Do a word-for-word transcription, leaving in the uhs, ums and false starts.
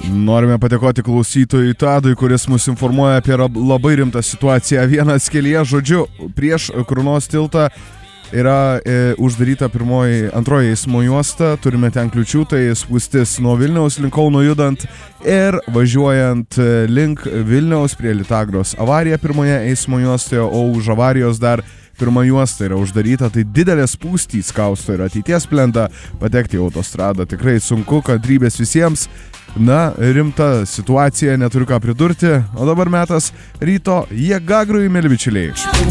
Norime padėkoti klausytojui Tadui, kuris mus informuoja apie labai rimtą situaciją. Vienas kelyje, žodžiu, prieš Krunos tiltą yra e, uždaryta pirmoji, antroji eismo juosta, turime ten kliučių, tai spūstis nuo Vilniaus link Kauno judant ir važiuojant link Vilniaus prie Litagros. Avarija pirmoje eismo juostoje, o už avarijos dar pirma juosta yra uždaryta, tai didelės spūstys kausto ir ateities plenta patekti į autostradą. Tikrai sunku, kantrybės visiems. Na, rimta situacija, neturiu ką pridurti, o dabar metas ryto Jėgagrui, mėly bičiuliai.